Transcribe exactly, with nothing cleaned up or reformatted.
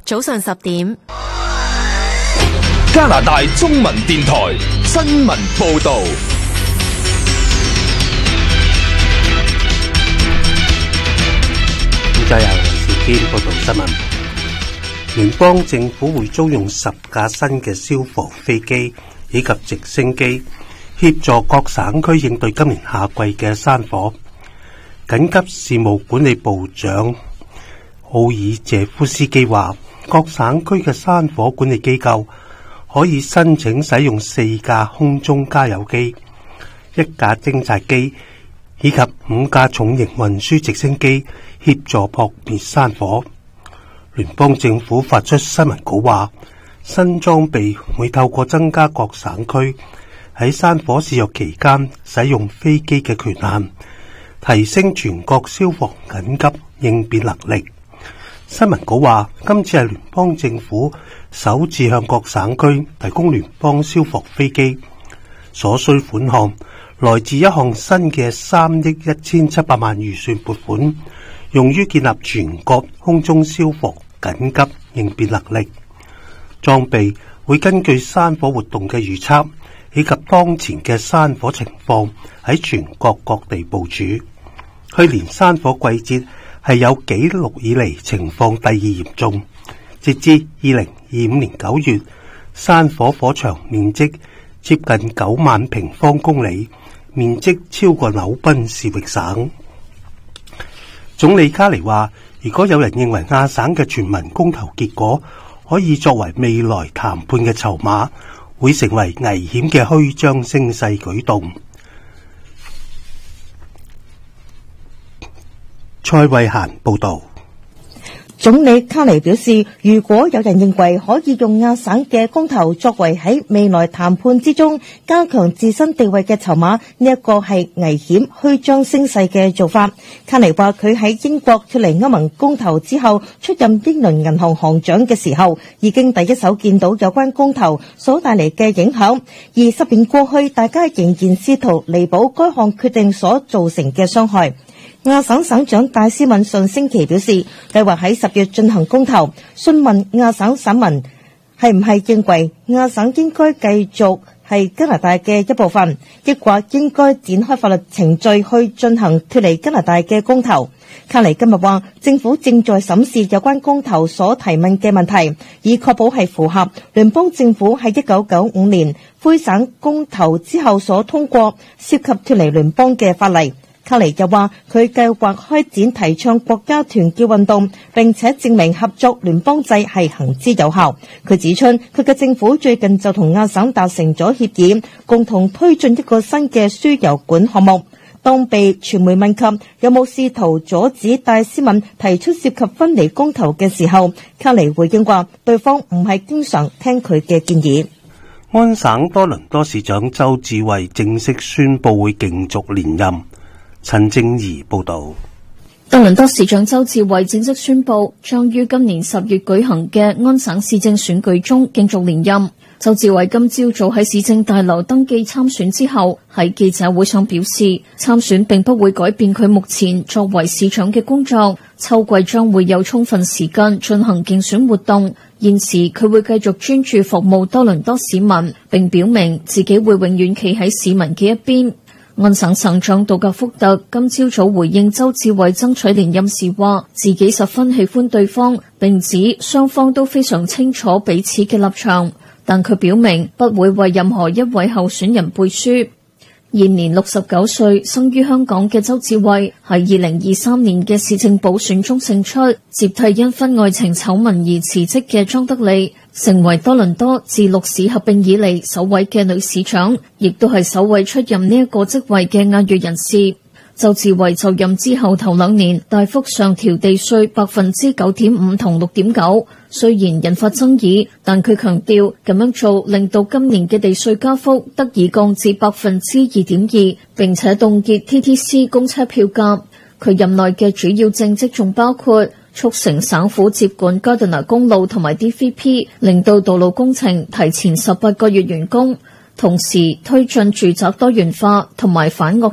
早上十點， 加拿大中文電台新聞報道。 現在由梁兆堅報道新聞。聯邦政府會租用十架新嘅消防飛機以及直升機，協助各省區應對今年夏季嘅山火。緊急事務管理部長奧爾謝夫斯基話，各省區嘅山火管理機構可以申請使用四架空中加油機、一架偵察機以及五架重型運輸直升機協助撲滅山火。聯邦政府發出新聞稿話，新裝備會透過增加各省區喺山火肆虐期間使用飛機嘅權限，提升全國消防緊急應變能力。新聞稿話，今次係聯邦政府首次向各省區提供聯邦消防飛機，所需款項來自一項新嘅三億一千七百萬預算撥款，用於建立全國空中消防緊急應變能力。裝備會根據山火活動嘅預測以及當前嘅山火情況喺全國各地部署。去年山火季節係有紀錄以嚟情況第二嚴重，截至二零二五年九月，山火火場面積接近九萬平方公里，面積超過紐賓士域省。總理卡尼話，如果有人認為亞省嘅全民公投結果可以作為未來談判嘅籌碼，會成為危險嘅虛張聲勢舉動。蔡慧嫻報道。 總理卡尼表示，如果有人認為可以用亞省嘅公投作為喺未來談判之中加強自身地位嘅籌碼，呢一個係危險虛張聲勢嘅做法。卡尼話，佢喺英國脫離歐盟公投之後出任英倫銀行行長嘅時候，已經第一手見到有關公投所帶嚟嘅影響，而十年過去，大家仍然試圖彌補該項決定所造成嘅傷害。亞省省長戴斯敏上星期表示，計劃喺十月進行公投，詢問亞省省民係唔係認為亞省應該繼續係加拿大嘅一部分，抑或應該展開法律程序去進行脫離加拿大嘅公投。卡尼今日話，政府正在審視有關公投所提問嘅問題，以確保係符合聯邦政府喺一九九五年魁省公投之後所通過涉及脫離聯邦嘅法例。卡尼又話，佢計劃開展提倡國家團結運動，並且證明合作聯邦制係行之有效。佢指出，佢嘅政府最近就同亞省達成咗協議，共同推進一個新嘅輸油管項目。當被傳媒問及有冇試圖阻止戴斯敏提出涉及分離公投嘅時候，卡尼回應話，對方唔係經常聽佢嘅建議。 安省多倫多市長鄒至蕙正式宣布會競逐連任。陳正儀報道。 多倫多市長鄒至蕙正式宣布，將於今年十月舉行嘅安省市政選舉中競逐連任。鄒至蕙今朝早喺市政大樓登記參選之後，喺記者會上表示，參選並不會改變佢目前作為市長嘅工作。秋季將會有充分時間進行競選活動，現時佢會繼續專注服務多倫多市民，並表明自己會永遠企喺市民嘅一邊。安省省長杜格福特今朝早回應鄒至蕙爭取連任時話，自己十分喜歡對方，並指雙方都非常清楚彼此嘅立場，但佢表明不會為任何一位候選人背書。現年六十九歲，生於香港嘅鄒至蕙喺二零二三年嘅市政補選中勝出，接替因婚外情醜聞而辭職嘅莊德利，成為多倫多自六市合併以嚟首位嘅女市長，亦都係首位出任呢一個職位嘅亞裔人士。鄒至蕙就任之後頭兩年大幅上調地稅百分之九點五同六點九，雖然引發爭議，但佢強調咁樣做令到今年嘅地稅加幅得以降至百分之二點二，並且凍結 T T C 公車票價。佢任內嘅主要政績仲包括促成省府接管 Gardiner 公路同埋 D V P， 令到道路工程提前十八個月完工，同時推進住宅多元化同埋反惡